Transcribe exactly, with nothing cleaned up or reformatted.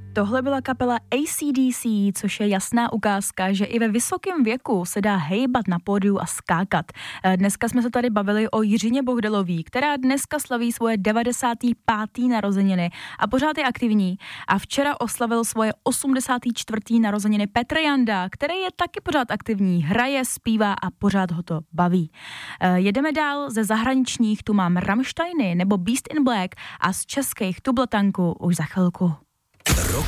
Tohle byla kapela A C D C, což je jasná ukázka, že i ve vysokém věku se dá hejbat na pódiu a skákat. Dneska jsme se tady bavili o Jiřině Bohdalový, která dneska slaví svoje devadesáté páté narozeniny a pořád je aktivní. A včera oslavil svoje osmdesáté čtvrté narozeniny Petr Janda, který je taky pořád aktivní, hraje, zpívá a pořád ho to baví. Jedeme dál, ze zahraničních tu mám Rammsteiny nebo Beast in Black a z českých tu Blatanku už za chvilku. Rock